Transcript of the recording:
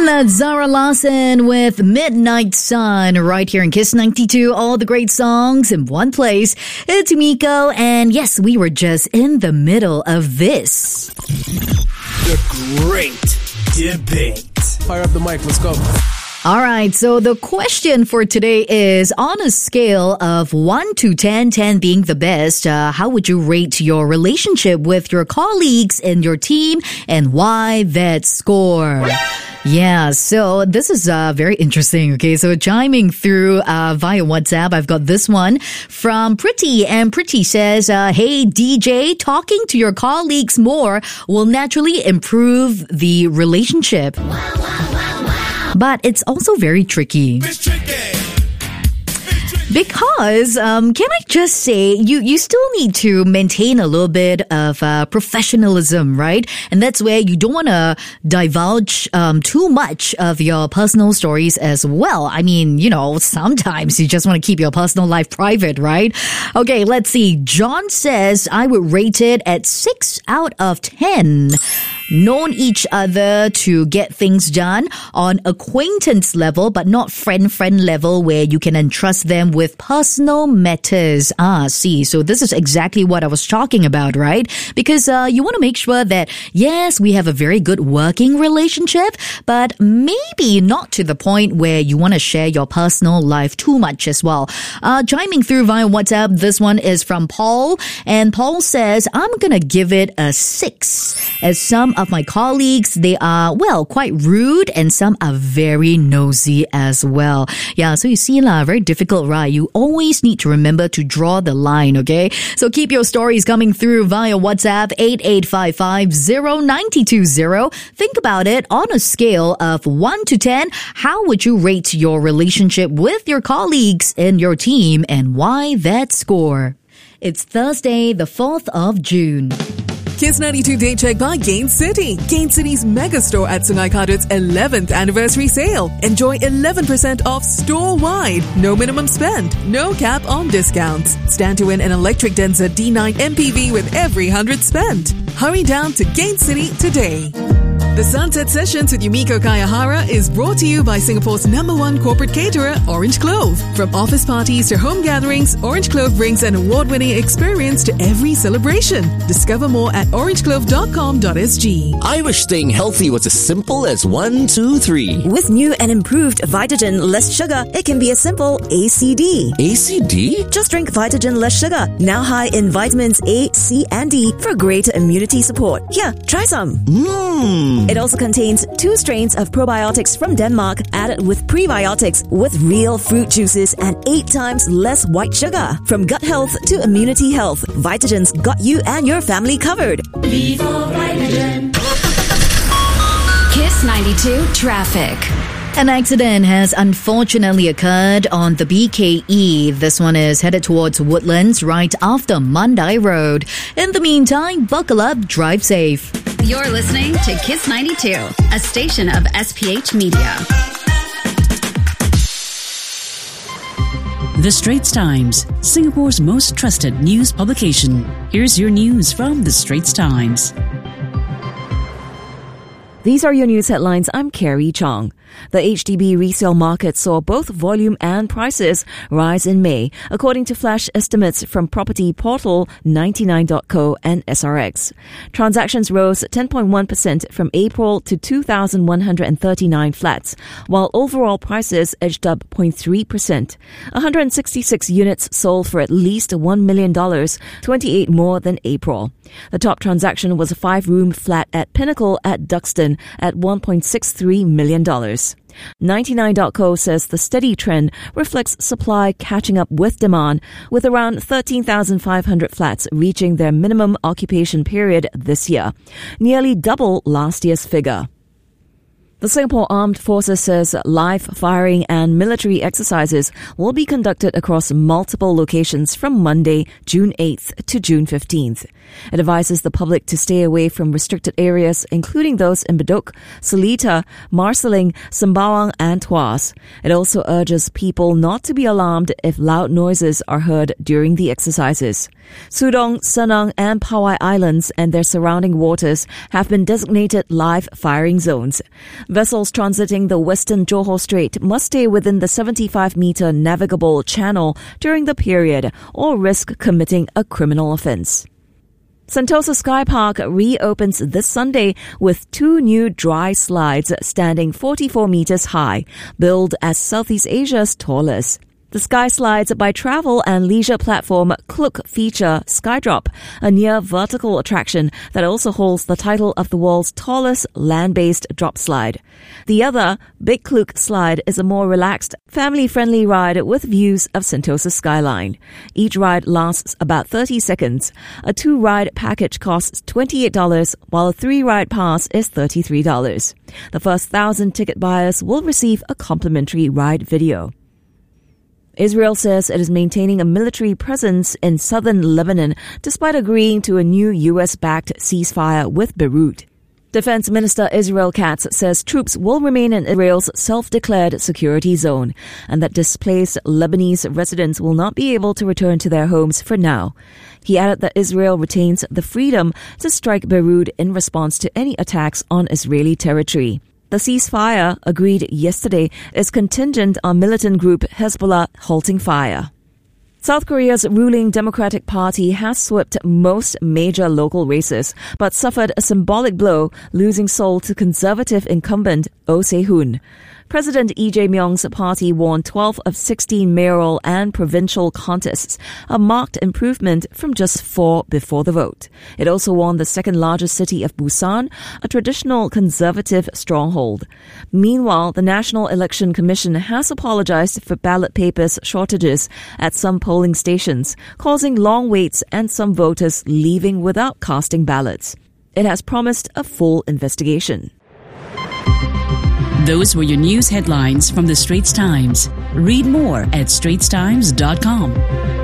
That's Zara Larsson with Midnight Sun right here in Kiss 92. All the great songs in one place. It's Miko, and yes, we were just in the middle of this. The Great Debate. Fire up the mic, let's go. All right, so the question for today is, on a scale of 1 to 10, 10 being the best, how would you rate your relationship with your colleagues in your team, and why that score? Yeah, so this is very interesting. Okay, so chiming through via WhatsApp, I've got this one from Pretty, and Pretty says, hey DJ, talking to your colleagues more will naturally improve the relationship. But it's also very tricky. It's tricky. Because, can I just say, you still need to maintain a little bit of professionalism, right? And that's where you don't want to divulge too much of your personal stories as well. I mean, you know, sometimes you just want to keep your personal life private, right? Okay, let's see. John says, I would rate it at 6 out of 10. Known each other to get things done on acquaintance level, but not friend level where you can entrust them with personal matters. See, so this is exactly what I was talking about, right? Because you want to make sure that, yes, we have a very good working relationship, but maybe not to the point where you want to share your personal life too much as well. Chiming through via WhatsApp, this one is from Paul, and Paul says, I'm gonna give it a 6, as some of my colleagues, they are, well, quite rude, and some are very nosy as well. Yeah, so you see, very difficult, right? You always need to remember to draw the line, okay? So keep your stories coming through via WhatsApp 88550920. Think about it. On a scale of 1 to 10, how would you rate your relationship with your colleagues in your team, and why that score? It's Thursday, the 4th of June. Kiss 92 Day Check by Gain City. Gain City's mega store at Sungai Kadut's 11th anniversary sale. Enjoy 11% off store-wide. No minimum spend. No cap on discounts. Stand to win an electric Denza D9 MPV with every 100 spent. Hurry down to Gain City today. The Sunset Sessions with Yumiko Kayahara is brought to you by Singapore's #1 corporate caterer, Orange Clove. From office parties to home gatherings, Orange Clove brings an award-winning experience to every celebration. Discover more at orangeclove.com.sg. I wish staying healthy was as simple as 1, 2, 3. With new and improved Vitagen Less Sugar, it can be a simple ACD. ACD? Just drink Vitagen Less Sugar, now high in vitamins A, C, and D for greater immunity support. Here, try some. It also contains 2 strains of probiotics from Denmark added with prebiotics with real fruit juices and 8 times less white sugar. From gut health to immunity health, Vitagen's got you and your family covered. Kiss 92 Traffic. An accident has unfortunately occurred on the BKE. This one is headed towards Woodlands right after Mandai Road. In the meantime, buckle up, drive safe. You're listening to Kiss 92, a station of SPH Media. The Straits Times, Singapore's most trusted news publication. Here's your news from The Straits Times. These are your news headlines. I'm Carrie Chong. The HDB resale market saw both volume and prices rise in May, according to flash estimates from property portal 99.co and SRX. Transactions rose 10.1% from April to 2,139 flats, while overall prices edged up 0.3%. 166 units sold for at least $1 million, 28 more than April. The top transaction was a 5-room flat at Pinnacle at Duxton at $1.63 million. 99.co says the steady trend reflects supply catching up with demand, with around 13,500 flats reaching their minimum occupation period this year, nearly double last year's figure. The Singapore Armed Forces says live firing and military exercises will be conducted across multiple locations from Monday, June 8th to June 15th. It advises the public to stay away from restricted areas, including those in Bedok, Seletar, Marsiling, Sembawang and Tuas. It also urges people not to be alarmed if loud noises are heard during the exercises. Sudong, Senang and Powai Islands and their surrounding waters have been designated live firing zones. Vessels transiting the western Johor Strait must stay within the 75-meter navigable channel during the period or risk committing a criminal offence. Sentosa Sky Park reopens this Sunday with 2 new dry slides standing 44 meters high, billed as Southeast Asia's tallest. The Sky Slides by travel and leisure platform Klook feature Skydrop, a near vertical attraction that also holds the title of the world's tallest land-based drop slide. The other, Big Klook Slide, is a more relaxed, family-friendly ride with views of Sentosa skyline. Each ride lasts about 30 seconds. A 2-ride package costs $28, while a 3-ride pass is $33. The first 1,000 ticket buyers will receive a complimentary ride video. Israel says it is maintaining a military presence in southern Lebanon despite agreeing to a new U.S.-backed ceasefire with Beirut. Defense Minister Israel Katz says troops will remain in Israel's self-declared security zone and that displaced Lebanese residents will not be able to return to their homes for now. He added that Israel retains the freedom to strike Beirut in response to any attacks on Israeli territory. The ceasefire, agreed yesterday, is contingent on militant group Hezbollah halting fire. South Korea's ruling Democratic Party has swept most major local races, but suffered a symbolic blow, losing Seoul to conservative incumbent Oh Se-hoon. President Lee Jae-myung's party won 12 of 16 mayoral and provincial contests, a marked improvement from just 4 before the vote. It also won the second-largest city of Busan, a traditional conservative stronghold. Meanwhile, the National Election Commission has apologized for ballot papers shortages at some polling stations, causing long waits and some voters leaving without casting ballots. It has promised a full investigation. Those were your news headlines from the Straits Times. Read more at straitstimes.com.